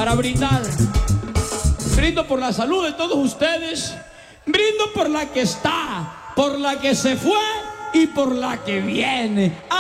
para brindar. Brindo por la salud de todos ustedes. Brindo por la que está, por la que se fue y por la que viene.